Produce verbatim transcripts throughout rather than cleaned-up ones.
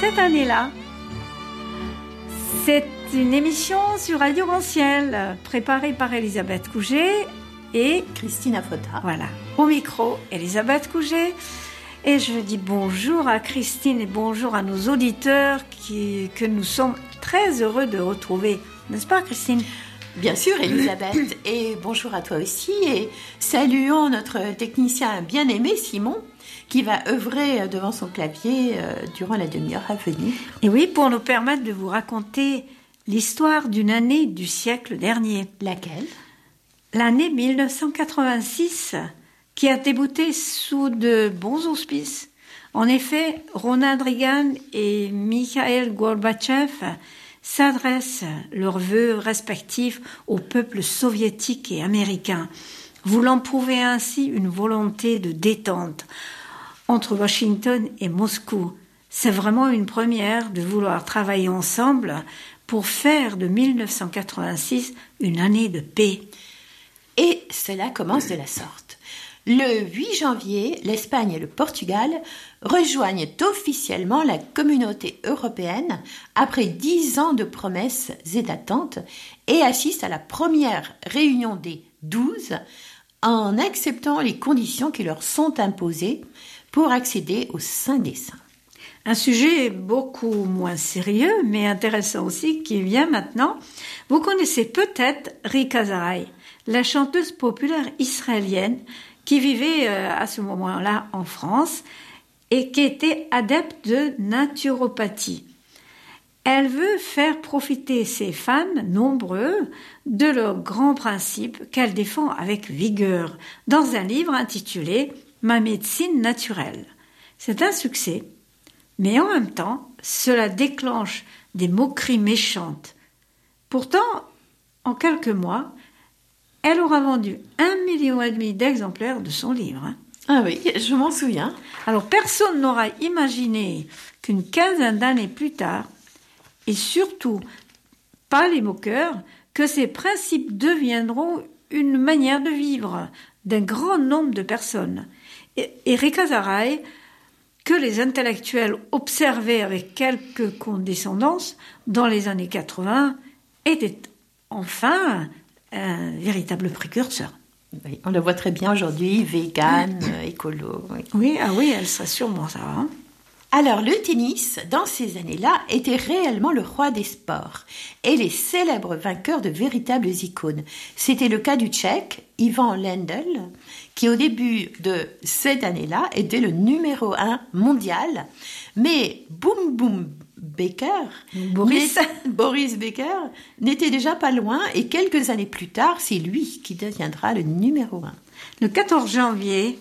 cette année-là. C'est une émission sur Radio Grand-Ciel, préparée par Elisabeth Couget et Christine Afota. Voilà, au micro, Elisabeth Couget. Et je dis bonjour à Christine et bonjour à nos auditeurs qui, que nous sommes très heureux de retrouver. N'est-ce pas, Christine ? Bien sûr, Elisabeth. Et bonjour à toi aussi. Et saluons notre technicien bien-aimé, Simon, qui va œuvrer devant son clavier durant la demi-heure à venir. Et oui, pour nous permettre de vous raconter l'histoire d'une année du siècle dernier. Laquelle ? L'année dix-neuf cent quatre-vingt-six, qui a débuté sous de bons auspices. En effet, Ronald Reagan et Mikhail Gorbatchev s'adressent leurs vœux respectifs aux peuples soviétiques et américains, voulant prouver ainsi une volonté de détente entre Washington et Moscou. C'est vraiment une première de vouloir travailler ensemble pour faire de dix-neuf cent quatre-vingt-six une année de paix. Et cela commence de la sorte. Le huit janvier, l'Espagne et le Portugal rejoignent officiellement la communauté européenne après dix ans de promesses et d'attentes et assistent à la première réunion des douze en acceptant les conditions qui leur sont imposées pour accéder au Saint des Saints. Un sujet beaucoup moins sérieux, mais intéressant aussi, qui vient maintenant. Vous connaissez peut-être Rika Zaraï, la chanteuse populaire israélienne qui vivait à ce moment-là en France et qui était adepte de naturopathie. Elle veut faire profiter ses fans nombreux de leurs grands principes qu'elle défend avec vigueur dans un livre intitulé « Ma médecine naturelle ». C'est un succès, mais en même temps, cela déclenche des moqueries méchantes. Pourtant, en quelques mois, elle aura vendu un million et demi d'exemplaires de son livre. Ah oui, je m'en souviens. Alors, personne n'aura imaginé qu'une quinzaine d'années plus tard, et surtout pas les moqueurs, que ces principes deviendront une manière de vivre d'un grand nombre de personnes. Et, et Rika Zaraï, que les intellectuels observaient avec quelque condescendance dans les années quatre-vingts, était enfin un véritable précurseur. Oui, on le voit très bien aujourd'hui, vegan, mmh. écolo. Oui. oui, ah oui, elle serait sûrement ça. Hein. Alors, le tennis, dans ces années-là, était réellement le roi des sports et les célèbres vainqueurs de véritables icônes. C'était le cas du Tchèque, Ivan Lendl, qui au début de cette année-là était le numéro un mondial. Mais Boum Boum Baker, Boris. Boris Becker, n'était déjà pas loin et quelques années plus tard, c'est lui qui deviendra le numéro un. Le quatorze janvier,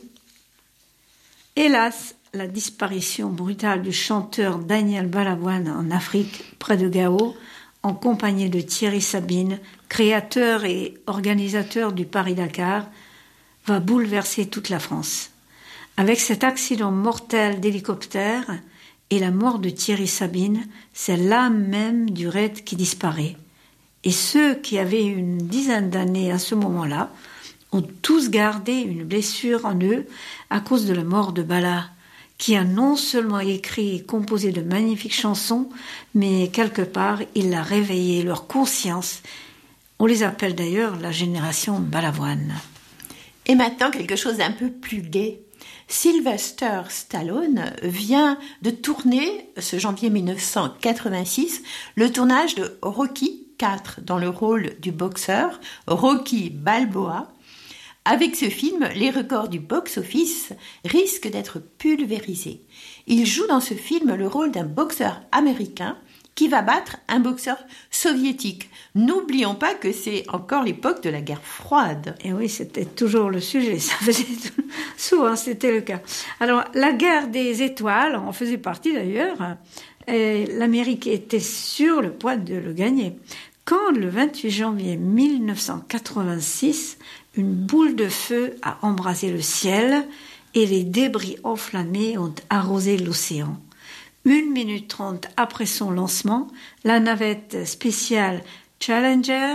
hélas, la disparition brutale du chanteur Daniel Balavoine en Afrique, près de Gao, en compagnie de Thierry Sabine, créateur et organisateur du Paris-Dakar, va bouleverser toute la France. Avec cet accident mortel d'hélicoptère et la mort de Thierry Sabine, c'est l'âme même du raid qui disparaît. Et ceux qui avaient une dizaine d'années à ce moment-là ont tous gardé une blessure en eux à cause de la mort de Bala, qui a non seulement écrit et composé de magnifiques chansons, mais quelque part, il a réveillé leur conscience. On les appelle d'ailleurs la génération Balavoine. Et maintenant, quelque chose d'un peu plus gai. Sylvester Stallone vient de tourner, ce janvier dix-neuf cent quatre-vingt-six, le tournage de Rocky quatre dans le rôle du boxeur Rocky Balboa. Avec ce film, les records du box-office risquent d'être pulvérisés. Il joue dans ce film le rôle d'un boxeur américain qui va battre un boxeur soviétique. N'oublions pas que c'est encore l'époque de la guerre froide. Et oui, c'était toujours le sujet, ça faisait souvent, c'était le cas. Alors, la guerre des étoiles en faisait partie d'ailleurs, et l'Amérique était sur le point de le gagner. Quand le vingt-huit janvier dix-neuf cent quatre-vingt-six, une boule de feu a embrasé le ciel et les débris enflammés ont arrosé l'océan. Une minute trente après son lancement, la navette spéciale Challenger